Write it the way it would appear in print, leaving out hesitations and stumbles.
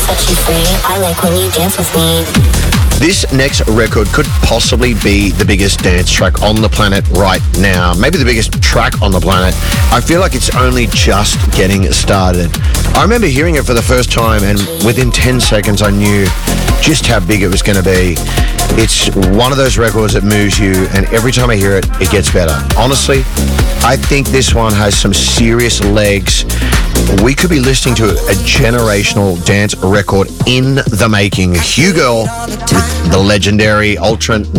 set you free. I like when you dance with me. This next record could possibly be the biggest dance track on the planet right now. Maybe the biggest track on the planet. I feel like it's only just getting started. I remember hearing it for the first time, and within 10 seconds I knew just how big it was going to be. It's one of those records that moves you, and every time I hear it, it gets better. Honestly, I think this one has some serious legs. We could be listening to a generational dance record in the making. Hugo with the legendary Ultra